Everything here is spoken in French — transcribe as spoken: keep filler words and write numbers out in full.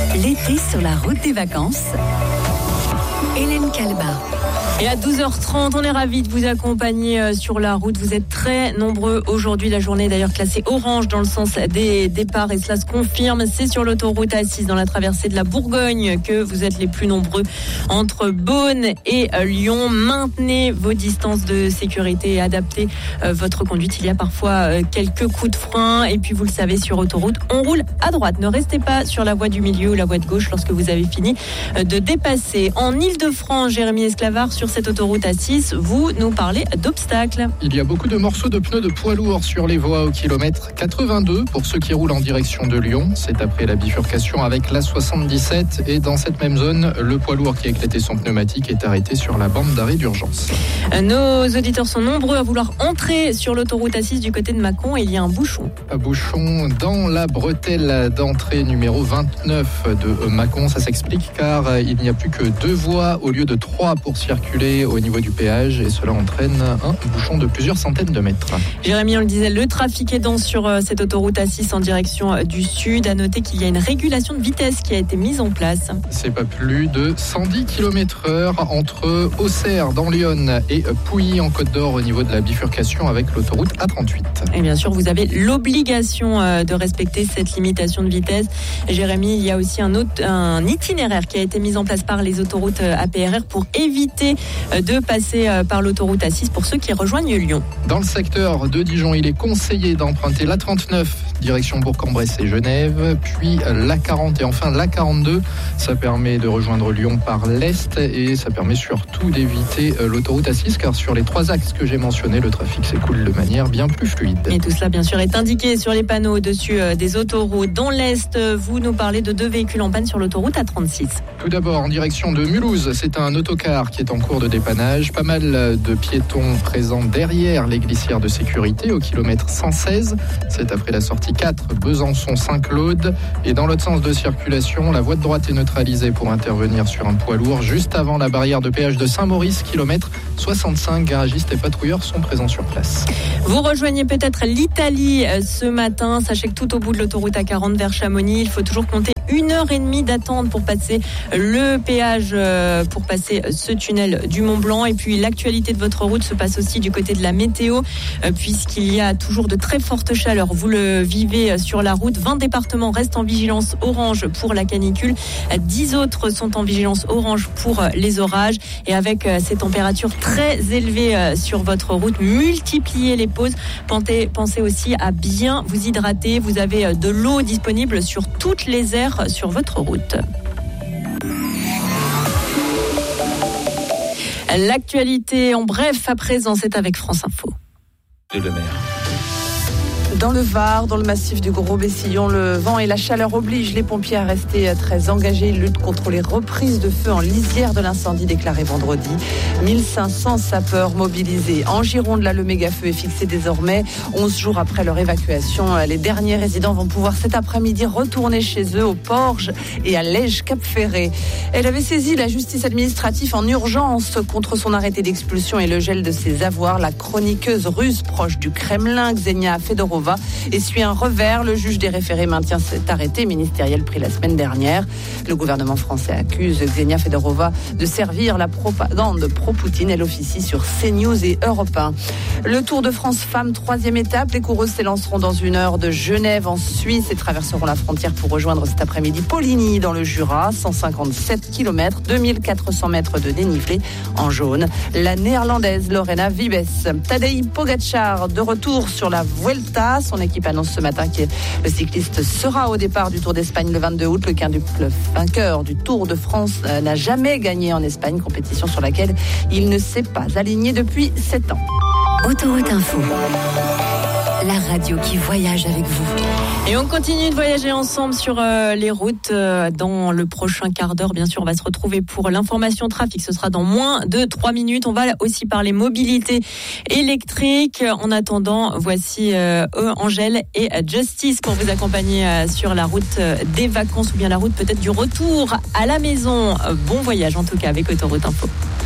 L'été sur la route des vacances. Hélène Calba. Et à douze heures trente, on est ravis de vous accompagner sur la route. Vous êtes très nombreux aujourd'hui. La journée est d'ailleurs classée orange dans le sens des départs et cela se confirme. C'est sur l'autoroute A six dans la traversée de la Bourgogne que vous êtes les plus nombreux entre Beaune et Lyon. Maintenez vos distances de sécurité et adaptez votre conduite. Il y a parfois quelques coups de frein et puis vous le savez, sur autoroute, on roule à droite. Ne restez pas sur la voie du milieu ou la voie de gauche lorsque vous avez fini de dépasser. En Île-de-France, Jérémy Esclavard, sur cette autoroute A six, vous nous parlez d'obstacles. Il y a beaucoup de morceaux de pneus de poids lourds sur les voies au kilomètre quatre-vingt-deux pour ceux qui roulent en direction de Lyon. C'est après la bifurcation avec l'A soixante-dix-sept et dans cette même zone, le poids lourd qui a éclaté son pneumatique est arrêté sur la bande d'arrêt d'urgence. Nos auditeurs sont nombreux à vouloir entrer sur l'autoroute A six du côté de Mâcon et il y a un bouchon. Un bouchon dans la bretelle d'entrée numéro vingt-neuf de Mâcon. Ça s'explique car il n'y a plus que deux voies au lieu de trois pour circuler au niveau du péage et cela entraîne un bouchon de plusieurs centaines de mètres. Jérémy, on le disait, le trafic est dense sur cette autoroute A six en direction du sud. À noter qu'il y a une régulation de vitesse qui a été mise en place. C'est pas plus de cent dix kilomètres heure entre Auxerre dans l'Yonne et Pouilly en Côte d'Or au niveau de la bifurcation avec l'autoroute A trente-huit. Et bien sûr, vous avez l'obligation de respecter cette limitation de vitesse. Jérémy, il y a aussi un, autre, un itinéraire qui a été mis en place par les autoroutes A P R R pour éviter de passer par l'autoroute A six pour ceux qui rejoignent Lyon. Dans le secteur de Dijon, il est conseillé d'emprunter l'A trente-neuf direction Bourg-en-Bresse et Genève, puis l'A quarante et enfin l'A quarante-deux. Ça permet de rejoindre Lyon par l'est et ça permet surtout d'éviter l'autoroute A six car sur les trois axes que j'ai mentionnés, le trafic s'écoule de manière bien plus fluide. Et tout cela bien sûr est indiqué sur les panneaux au-dessus des autoroutes. Dans l'est, vous nous parlez de deux véhicules en panne sur l'autoroute A trente-six. Tout d'abord en direction de Mulhouse, c'est un autocar qui est en cours de dépannage. Pas mal de piétons présents derrière les glissières de sécurité au kilomètre cent seize. C'est après la sortie quatre, Besançon-Saint-Claude. Et dans l'autre sens de circulation, la voie de droite est neutralisée pour intervenir sur un poids lourd juste avant la barrière de péage de Saint-Maurice, kilomètre soixante-cinq. Garagistes et patrouilleurs sont présents sur place. Vous rejoignez peut-être l'Italie ce matin. Sachez que tout au bout de l'autoroute A quarante vers Chamonix, il faut toujours compter une heure et demie d'attente pour passer le péage, pour passer ce tunnel du Mont Blanc. Et puis l'actualité de votre route se passe aussi du côté de la météo, puisqu'il y a toujours de très fortes chaleurs. Vous le vivez sur la route. vingt départements restent en vigilance orange pour la canicule. dix autres sont en vigilance orange pour les orages. Et avec ces températures très élevées sur votre route, multipliez les pauses. Pensez, pensez aussi à bien vous hydrater. Vous avez de l'eau disponible sur toutes les aires sur votre route. L'actualité en bref à présent, c'est avec France Info. Et le maire. Dans le Var, dans le massif du Gros-Bessillon, le vent et la chaleur obligent les pompiers à rester très engagés. Ils luttent contre les reprises de feu en lisière de l'incendie déclaré vendredi. mille cinq cents sapeurs mobilisés. En Gironde, là, le méga-feu est fixé désormais. onze jours après leur évacuation, les derniers résidents vont pouvoir cet après-midi retourner chez eux au Porge et à Lège-Cap-Ferré. Elle avait saisi la justice administrative en urgence contre son arrêté d'expulsion et le gel de ses avoirs. La chroniqueuse russe proche du Kremlin, Ksenia Fedorova, essuie un revers. Le juge des référés maintient cet arrêté ministériel pris la semaine dernière. Le gouvernement français accuse Ksenia Fedorova de servir la propagande pro-Poutine. Elle officie sur CNews et Europe un. Le Tour de France Femmes, troisième étape. Les coureuses s'élanceront dans une heure de Genève en Suisse et traverseront la frontière pour rejoindre cet après-midi Poligny dans le Jura. cent cinquante-sept kilomètres, deux mille quatre cents mètres de dénivelé en jaune. La néerlandaise Lorena Wiebes. Tadej Pogačar de retour sur la Vuelta. Son équipe annonce ce matin que le cycliste sera au départ du Tour d'Espagne le vingt-deux août. Le quintuple vainqueur du Tour de France n'a jamais gagné en Espagne, compétition sur laquelle il ne s'est pas aligné depuis sept ans. Autoroute Info, la radio qui voyage avec vous. Et on continue de voyager ensemble sur euh, les routes euh, dans le prochain quart d'heure. Bien sûr, on va se retrouver pour l'information trafic. Ce sera dans moins de trois minutes. On va aussi parler mobilité électrique. En attendant, voici euh, Angèle et Justice pour vous accompagner euh, sur la route euh, des vacances ou bien la route peut-être du retour à la maison. Euh, bon voyage en tout cas avec Autoroute Info.